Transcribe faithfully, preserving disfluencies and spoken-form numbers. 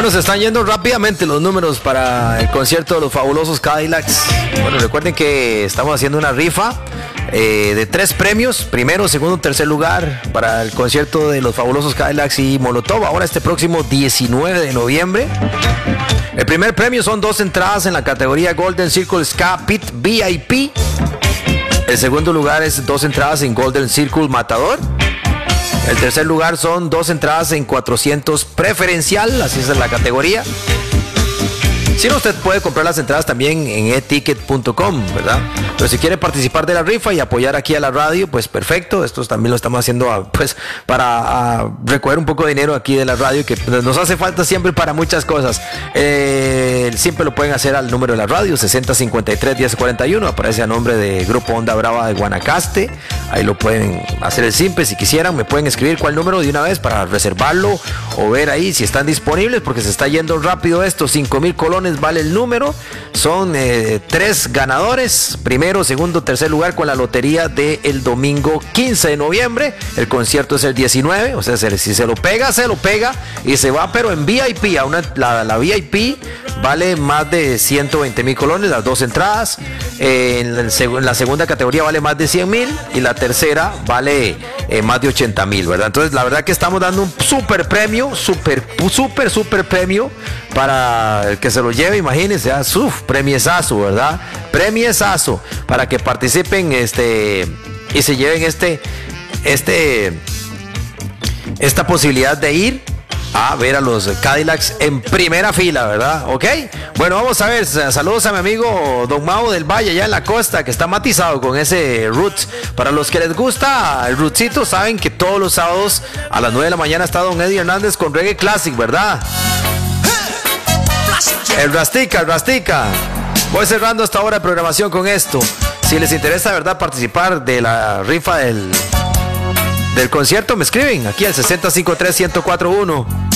Bueno, se están yendo rápidamente los números para el concierto de los fabulosos Cadillacs. Bueno, recuerden que estamos haciendo una rifa eh, de tres premios, primero, segundo, tercer lugar para el concierto de los fabulosos Cadillacs y Molotov, ahora este próximo diecinueve de noviembre. El primer premio son dos entradas en la categoría Golden Circle Ska Pit V I P. El segundo lugar es dos entradas en Golden Circle Matador. El tercer lugar son dos entradas en cuatrocientos preferencial, así es la categoría. Si no, usted puede comprar las entradas también en e ticket punto com, ¿verdad? Pero si quiere participar de la rifa y apoyar aquí a la radio, pues perfecto. Esto también lo estamos haciendo pues para a, recoger un poco de dinero aquí de la radio, que nos hace falta siempre para muchas cosas. Eh, siempre lo pueden hacer al número de la radio, sesenta cincuenta y tres diez cuarenta y uno. Aparece a nombre de Grupo Onda Brava de Guanacaste. Ahí lo pueden hacer el simple. Si quisieran, me pueden escribir cuál número de una vez para reservarlo o ver ahí si están disponibles, porque se está yendo rápido esto. cinco mil colones vale el número. Son eh, tres ganadores, primero, segundo, tercer lugar, con la lotería del domingo quince de noviembre. El concierto es el diecinueve, o sea, si se lo pega, se lo pega y se va, pero en V I P. A una, la, la V I P vale más de ciento veinte mil colones, las dos entradas. Eh, en, el, en la segunda categoría vale más de cien mil y la tercera vale eh, más de ochenta mil, ¿verdad? Entonces, la verdad que estamos dando un super premio, super, super, super premio para el que se lo lleve, imagínense, ah, uf, premiesazo, ¿verdad? Premiesazo para que participen este y se lleven este, este, esta posibilidad de ir a ver a los Cadillacs en primera fila, ¿verdad? ¿Ok? Bueno, vamos a ver, saludos a mi amigo Don Mau del Valle, allá en la costa, que está matizado con ese Roots. Para los que les gusta el Rootsito, saben que todos los sábados a las nueve de la mañana está Don Eddie Hernández con Reggae Classic, ¿verdad? El Rastica, el Rastica. Voy cerrando esta hora de programación con esto. Si les interesa, ¿verdad?, participar de la rifa del, del concierto, me escriben aquí al sesenta cincuenta y tres uno cero cuatro uno.